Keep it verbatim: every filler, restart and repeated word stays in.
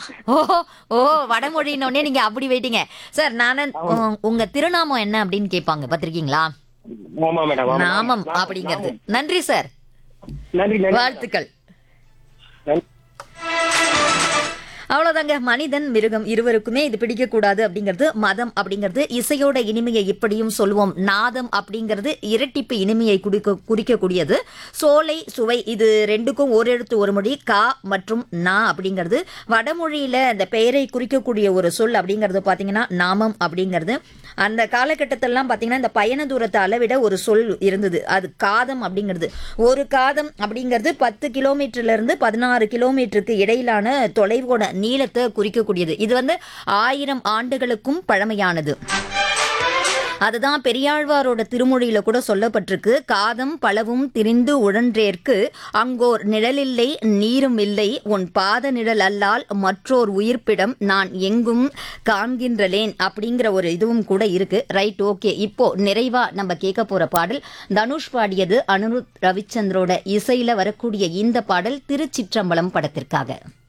ஓ ஓ வடமொழின்னொடனே நீங்க அப்படி போயிட்டீங்க சார். நான் உங்க திருநாமம் என்ன அப்படின்னு கேட்பாங்க பாத்திருக்கீங்களா? ஆமா மேடம், ஆமா. நாமம் நாமம், அப்படிங்கிறது. நாமம். நன்றி சார், நன்றி, நன்றி. வாழ்த்துக்கள். நன்றி. அவ்வளவுதாங்க. மனிதன் மிருகம் இருவருக்குமே இது பிடிக்கக்கூடாது அப்படிங்கிறது மதம் அப்படிங்கிறது. இசையோட இனிமையை இப்படியும் சொல்லுவோம். நாதம் அப்படிங்கிறது இரட்டிப்பு இனிமையை குடிக்க குறிக்கக்கூடியது. சோலை சுவை இது ரெண்டுக்கும் ஒரு எழுத்து ஒரு மொழி. கா மற்றும் நா அப்படிங்கிறது வடமொழியில அந்த பெயரை குறிக்கக்கூடிய ஒரு சொல் அப்படிங்கிறது பாத்தீங்கன்னா நாமம் அப்படிங்கிறது. அந்த காலகட்டத்திலாம் பாத்தீங்கன்னா இந்த பயண தூரத்தை அளவிட ஒரு சொல் இருந்தது, அது காதம் அப்படிங்கிறது. ஒரு காதம் அப்படிங்கிறது பத்து கிலோமீட்டர்ல இருந்து பதினாறு கிலோமீட்டருக்கு இடையிலான தொலைவோட நீளத்தை குறிக்கக்கூடியது. இது வந்து ஆயிரம் ஆண்டுகளுக்கும் பழமையானது. அதுதான் பெரியாழ்வாரோட திருமொழியில கூட சொல்லப்பட்டிருக்கு. காதம் பலவும் திரிந்து உழன்றேற்கு அங்கோர் நிழலில்லை நீரும் இல்லை உன் பாத நிழல் அல்லால் மற்றோர் உயிர்ப்பிடம் நான் எங்கும் காண்கின்றலேன் அப்படிங்கிற ஒரு இதுவும் கூட இருக்கு. Right, okay. இப்போ நிறைவா நம்ம கேட்க போற பாடல் தனுஷ் பாடியது. அனிருத் ரவிச்சந்திரோட இசையில வரக்கூடிய இந்த பாடல் திருச்சிற்றம்பலம் படத்திற்காக.